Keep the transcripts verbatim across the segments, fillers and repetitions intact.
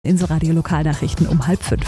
Inselradio Lokalnachrichten um halb fünf.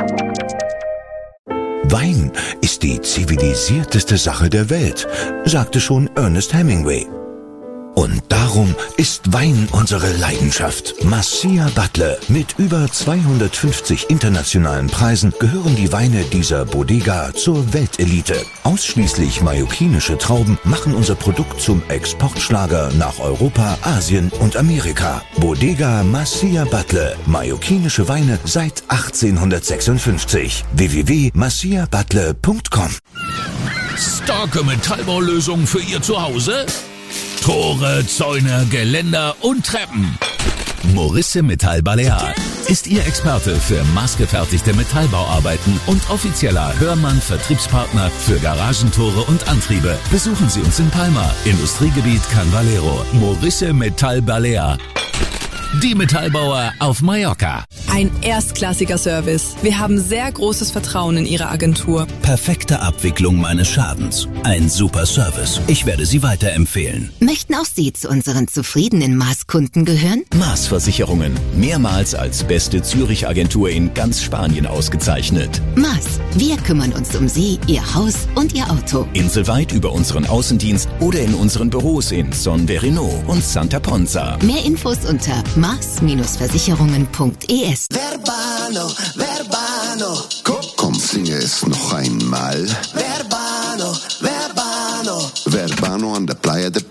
Wein ist die zivilisierteste Sache der Welt, sagte schon Ernest Hemingway. Und darum ist Wein unsere Leidenschaft. Macia Butler. Mit über zweihundertfünfzig internationalen Preisen gehören die Weine dieser Bodega zur Weltelite. Ausschließlich mallorquinische Trauben machen unser Produkt zum Exportschlager nach Europa, Asien und Amerika. Bodega Macia Butler. Mallorquinische Weine seit achtzehnhundertsechsundfünfzig. w w w punkt macia butler punkt com. Starke Metallbaulösung für Ihr Zuhause? Tore, Zäune, Geländer und Treppen. Morisse Metall Balear ist Ihr Experte für maßgefertigte Metallbauarbeiten und offizieller Hörmann-Vertriebspartner für Garagentore und Antriebe. Besuchen Sie uns in Palma, Industriegebiet Can Valero. Morisse Metall Balear. Die Metallbauer auf Mallorca. Ein erstklassiger Service. Wir haben sehr großes Vertrauen in Ihre Agentur. Perfekte Abwicklung meines Schadens. Ein super Service. Ich werde Sie weiterempfehlen. Möchten auch Sie zu unseren zufriedenen Maß-Kunden gehören? Maß Versicherungen. Mehrmals als beste Zürich-Agentur in ganz Spanien ausgezeichnet. Maß. Wir kümmern uns um Sie, Ihr Haus und Ihr Auto. Inselweit über unseren Außendienst oder in unseren Büros in Son Verino und Santa Ponza. Mehr Infos unter maß Versicherungen punkt e s. Verbano, Verbano. Komm, singe es noch einmal. Verbano, Verbano. Verbano an der Playa de